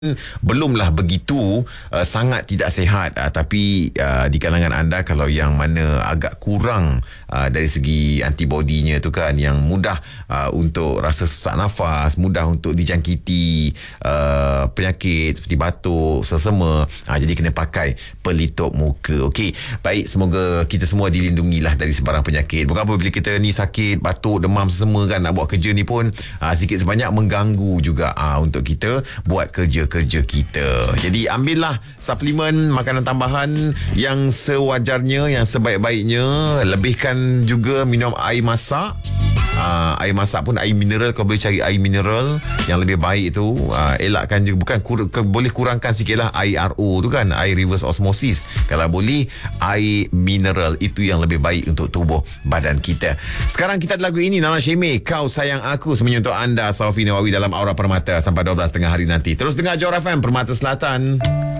belumlah begitu sangat tidak sihat, tapi di kalangan anda kalau yang mana agak kurang dari segi antibodinya tu kan, yang mudah untuk rasa sesak nafas, mudah untuk dijangkiti penyakit seperti batuk, selsema, jadi kena pakai pelitup muka. Okey, baik, semoga kita semua dilindungilah dari sebarang penyakit. Bukan apa bila kita ni sakit, batuk, demam, selsema kan, nak buat kerja ni pun sikit sebanyak mengganggu juga untuk kita buat kerja kita. Jadi ambillah suplemen, makanan tambahan yang sewajarnya, yang sebaik-baiknya. Lebihkan juga minum air masak. Air masak pun air mineral. Kau boleh cari air mineral yang lebih baik tu. Elakkan juga, boleh kurangkan sikit lah air RO tu kan, air reverse osmosis. Kalau boleh air mineral, itu yang lebih baik untuk tubuh badan kita. Sekarang kita ada lagu ini, Nana Shime, Kau Sayang Aku, semuanya untuk anda, Safi Nawawi dalam Aura Permata sampai 12 tengah hari nanti. Terus dengar Johor FM, Permata Selatan.